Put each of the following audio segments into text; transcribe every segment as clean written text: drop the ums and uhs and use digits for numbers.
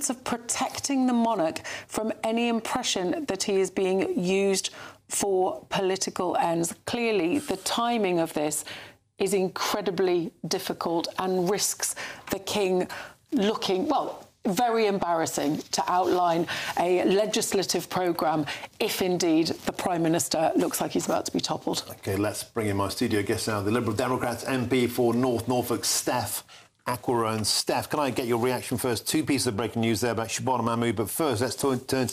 sense of protecting the monarch from any impression that he is being used for political ends. Clearly, the timing of this is incredibly difficult and risks the king looking, well, very embarrassing to outline a legislative programme if indeed the Prime Minister looks like he's about to be toppled. OK, let's bring in my studio guest now, the Liberal Democrats MP for North Norfolk, Steph Ackleroad. Steph, can I get your reaction first? Two pieces of breaking news there about Shabana Mahmood, but first let's turn to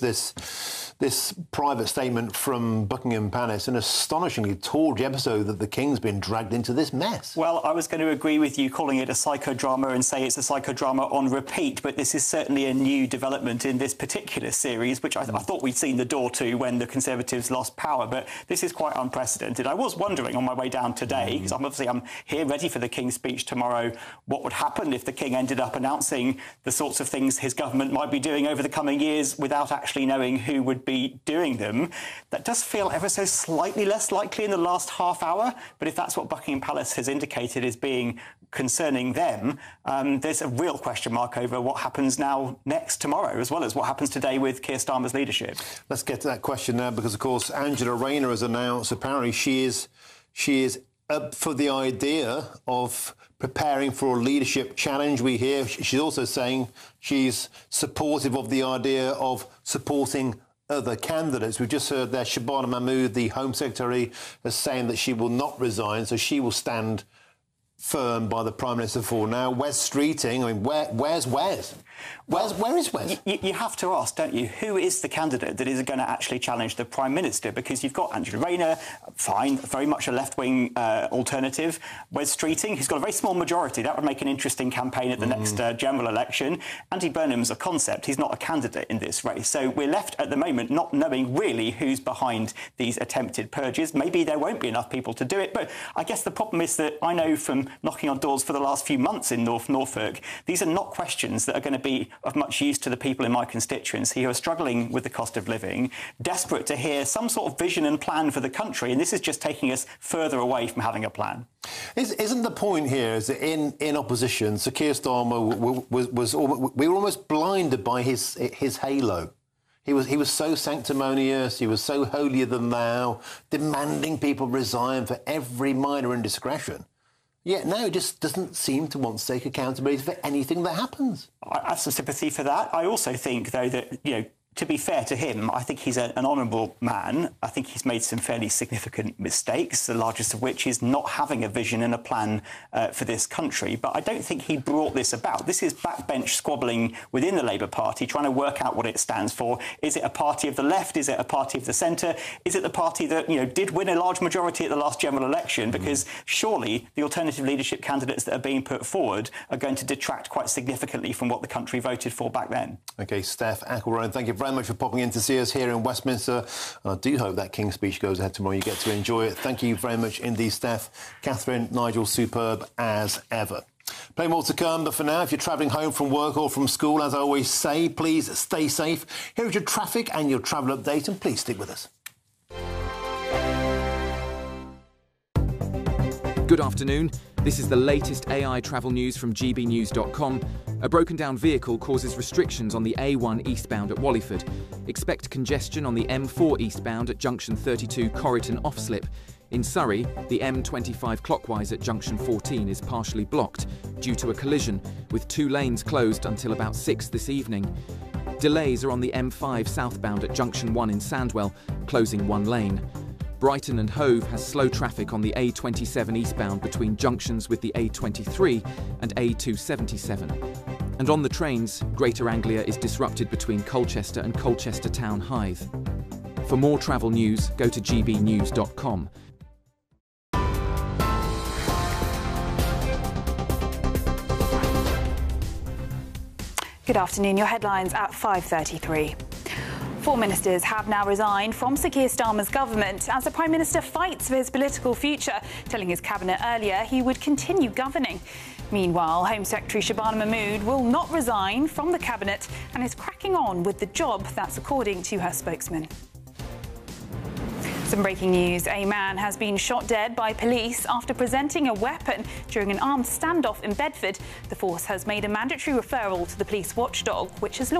this private statement from Buckingham Palace, an astonishingly tawdry episode that the King's been dragged into this mess. Well, I was going to agree with you calling it a psychodrama and say it's a psychodrama on repeat, but this is certainly a new development in this particular series, which I thought we'd seen the door to when the Conservatives lost power, but this is quite unprecedented. I was wondering on my way down today, because I'm here ready for the King's speech tomorrow, what would happen if the King ended up announcing the sorts of things his government might be doing over the coming years without actually knowing who would be doing them. That does feel ever so slightly less likely in the last half hour, but if that's what Buckingham Palace has indicated as being concerning them, there's a real question mark over what happens now next tomorrow, as well as what happens today with Keir Starmer's leadership. Let's get to that question now, because, of course, Angela Rayner has announced apparently she is up for the idea of preparing for a leadership challenge. We hear she's also saying she's supportive of the idea of supporting other candidates. We've just heard there Shabana Mahmood, the Home Secretary, is saying that she will not resign, so she will stand firm by the Prime Minister for now. Wes Streeting, I mean, where's Wes? Where is Wes? You have to ask, don't you, who is the candidate that is going to actually challenge the Prime Minister? Because you've got Angela Rayner, fine, very much a left-wing alternative. Wes Streeting, who's got a very small majority. That would make an interesting campaign at the next general election. Andy Burnham's a concept. He's not a candidate in this race. So we're left at the moment not knowing really who's behind these attempted purges. Maybe there won't be enough people to do it. But I guess the problem is that I know from knocking on doors for the last few months in North Norfolk, these are not questions that are going to be of much use to the people in my constituency who are struggling with the cost of living, desperate to hear some sort of vision and plan for the country, and this is just taking us further away from having a plan. Isn't the point here is that in opposition, Sir Keir Starmer we were almost blinded by his halo. He was so sanctimonious, he was so holier than thou, demanding people resign for every minor indiscretion. Yet now he just doesn't seem to want to take accountability for anything that happens. I have some sympathy for that. I also think, though, that, you know, to be fair to him, I think he's an honourable man. I think he's made some fairly significant mistakes, the largest of which is not having a vision and a plan for this country. But I don't think he brought this about. This is backbench squabbling within the Labour Party, trying to work out what it stands for. Is it a party of the left? Is it a party of the centre? Is it the party that, you know, did win a large majority at the last general election? Because surely the alternative leadership candidates that are being put forward are going to detract quite significantly from what the country voted for back then. OK, Steph Ackleroad, thank you very much for popping in to see us here in Westminster. I do hope that King's speech goes ahead tomorrow. You get to enjoy it. Thank you very much indeed, Steph. Catherine, Nigel, superb as ever. Plenty more to come, but for now, if you're travelling home from work or from school, as I always say, please stay safe. Here is your traffic and your travel update, and please stick with us. Good afternoon. This is the latest AI travel news from gbnews.com. A broken-down vehicle causes restrictions on the A1 eastbound at Wallyford. Expect congestion on the M4 eastbound at junction 32 Corriton off-slip. In Surrey, the M25 clockwise at junction 14 is partially blocked due to a collision, with 2 lanes closed until about 6 this evening. Delays are on the M5 southbound at junction 1 in Sandwell, closing 1 lane. Brighton and Hove has slow traffic on the A27 eastbound between junctions with the A23 and A277. And on the trains, Greater Anglia is disrupted between Colchester and Colchester Town Hythe. For more travel news, go to gbnews.com. Good afternoon. Your headlines at 5:33. 4 ministers have now resigned from Sir Keir Starmer's government as the Prime Minister fights for his political future, telling his cabinet earlier he would continue governing. Meanwhile, Home Secretary Shabana Mahmood will not resign from the cabinet and is cracking on with the job. That's according to her spokesman. Some breaking news. A man has been shot dead by police after presenting a weapon during an armed standoff in Bedford. The force has made a mandatory referral to the police watchdog, which has launched